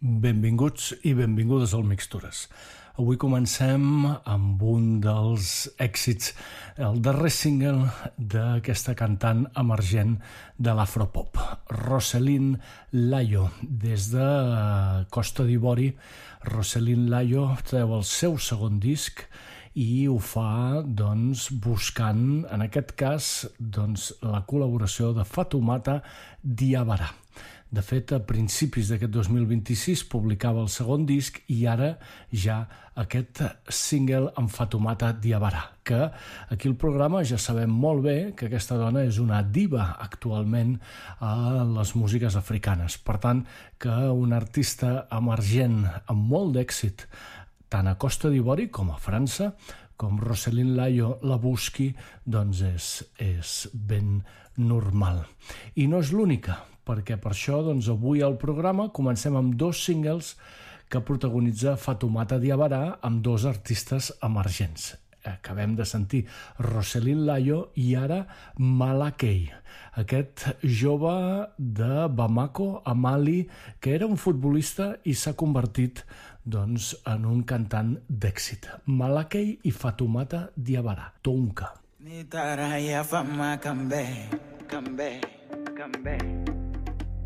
Benvinguts i benvingudes al Mixtures. Avui comencem amb un dels èxits, el darrer single d'aquesta cantant emergent de l'afropop, Roselyn Layo. Des de Costa d'Ivori, Roselyn Layo treu el seu segon disc i ho fa buscant, en aquest cas, la col·laboració de Fatoumata Diawara. De fet, a principis d'aquest 2026 publicava el segon disc i ara ja aquest single amb Fatoumata Diawara, que aquí al programa ja sabem molt bé que aquesta dona és una diva actualment a les músiques africanes. Per tant, que un artista emergent amb molt d'èxit tant a Costa d'Ivori com a França, com Roselyn Layo la busqui, és ben normal. I no és l'única, perquè per això avui al programa comencem amb dos singles que protagonitza Fatoumata Diawara amb dos artistes emergents. Acabem de sentir Roselyn Layo i ara Malakei, aquest jove de Bamako, a Mali, que era un futbolista i s'ha convertit en un cantant d'èxit. Malakei i Fatoumata Diawara, Tonka. Ni taraya fama kambe, kambe, kambe.